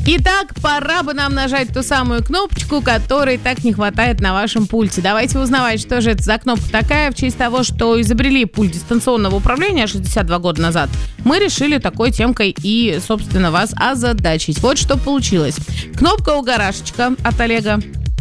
Итак, пора бы нам нажать ту самую кнопочку, которой так не хватает на вашем пульте. Давайте узнавать, что же это за кнопка такая. В честь того, что изобрели пульт дистанционного управления 62 года назад, мы решили такой темкой и, собственно, вас озадачить. Вот что получилось. Кнопка угарашечка от Олега.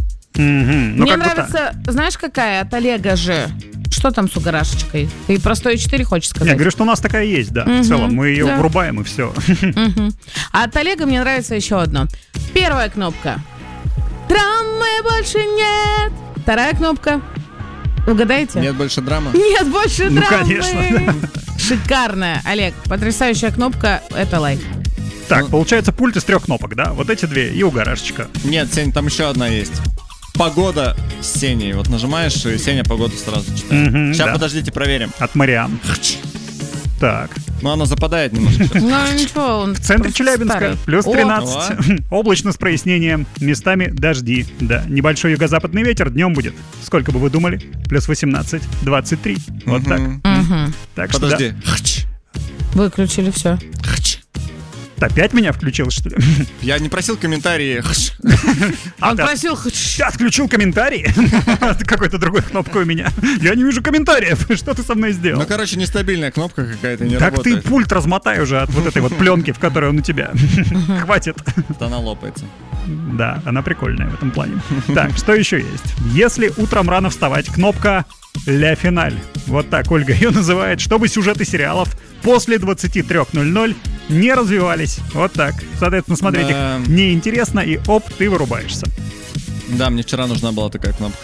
Мне нравится, знаешь, какая от Олега же? Что там с угарашечкой? Ты про 104 хочешь сказать? Я говорю, что у нас такая есть, да. В целом, мы ее врубаем и все. А от Олега мне нравится еще одно. Первая кнопка. Драмы больше нет. Вторая кнопка. Угадаете? Нет больше драмы? Нет больше драмы. Конечно. Шикарная, Олег. Потрясающая кнопка. Это лайк. Так, получается пульт из 3 кнопок, да? Вот эти 2 и угарашечка. Нет, Сень, там еще одна есть. Погода с Сеней. Вот нажимаешь, и Сеня погоду сразу читает. Сейчас, подождите, проверим. От Мариам. Так. Ну, она западает немножко. Ну, ничего, он в центре Челябинска старый. плюс 13. Облачно с прояснением. Местами дожди. Да, небольшой юго-западный ветер днем будет. Сколько бы вы думали? Плюс 18, 23. Вот так. Так что подожди. Выключили все. Опять меня включил, что ли? Я не просил комментарии. Он просил... Я отключил комментарии. Какой-то другой кнопкой у меня. Я не вижу комментариев. Что ты со мной сделал? Ну, короче, нестабильная кнопка какая-то, не так работает. Так ты пульт размотай уже от вот этой вот пленки, в которой он у тебя. Хватит. Она лопается. Да, она прикольная в этом плане. Так, что еще есть? Если утром рано вставать, кнопка «Ля Финаль». Вот так Ольга ее называет, чтобы сюжеты сериалов после 23:00 не развивались. Вот так. Соответственно, смотреть их неинтересно, и оп, ты вырубаешься. Да, мне вчера нужна была такая кнопка.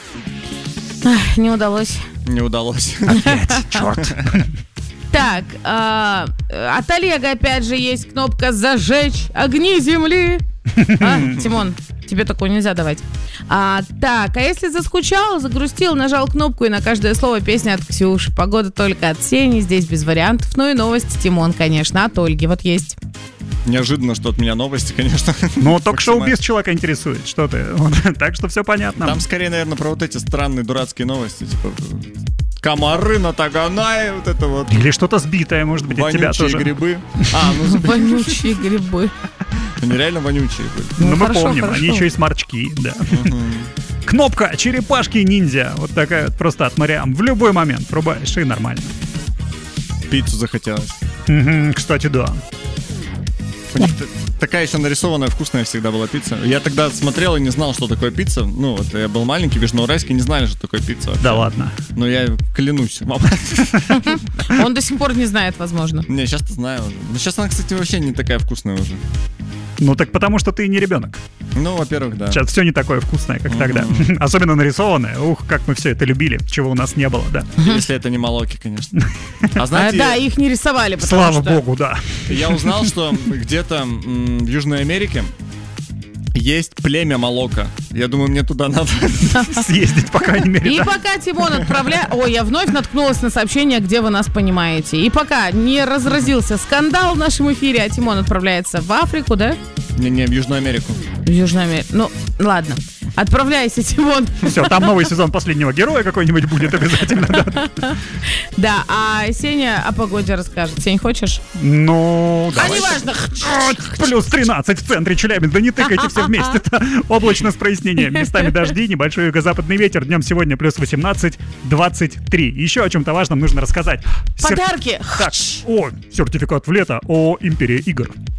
Не удалось. Не удалось. Опять, черт. Так, от Олега опять же есть кнопка «Зажечь огни земли». Тимон, тебе такое нельзя давать. Так, а если заскучал, загрустил, нажал кнопку, и на каждое слово песня от Ксюши. Погода только от Сени, здесь без вариантов. Ну и новости, Тимон, конечно, от Ольги. Вот есть. Неожиданно, что от меня новости, конечно. Ну, только шоу-биз человека интересует. Что ты? Так что все понятно. Там скорее, наверное, про вот эти странные дурацкие новости, типа... Комары на Таганае, вот это вот. Или что-то сбитое, может быть, от тебя тоже. Вонючие грибы. Вонючие грибы. Они реально вонючие были. Ну, мы помним, они еще и сморчки, да. Кнопка черепашки-ниндзя. Вот такая вот просто от Мариам. В любой момент врубаешь, и нормально. Пиццу захотелось. Кстати, да. У них такая еще нарисованная вкусная всегда была пицца. Я тогда смотрел и не знал, что такое пицца. Ну, вот я был маленький, в Южноуральске, не знали, что такое пицца вообще. Да ладно. Но я клянусь. Он до сих пор не знает, возможно. Не, сейчас-то знаю уже. Но сейчас она, кстати, вообще не такая вкусная уже. Ну так потому что ты не ребенок. Ну, во-первых, да. Сейчас все не такое вкусное, как тогда. Особенно нарисованное. Ух, как мы все это любили, чего у нас не было, да. Если это не молоки, конечно. А знаете, да, их не рисовали, слава богу, да. Я узнал, что где-то в Южной Америке есть племя Молока. Я думаю, мне туда надо съездить, по крайней мере. И пока Тимон отправляет... Ой, я вновь наткнулась на сообщение, где вы нас понимаете. И пока не разразился скандал в нашем эфире, а Тимон отправляется в Африку, да? Не, в Южную Америку. В Южную Америку. Ну, ладно. Отправляйся, Тимон. Все, там новый сезон «Последнего героя» какой-нибудь будет обязательно. Да, а Сеня о погоде расскажет. Сень, хочешь? Ну, давай. А неважно. Плюс 13 в центре Челябинска. Да не тыкайте все вместе. Облачно с прояснением. Местами дожди, небольшой юго-западный ветер. Днем сегодня плюс 18, 23. Еще о чем-то важном нужно рассказать. Подарки. Так, сертификат в лето о Империи игр.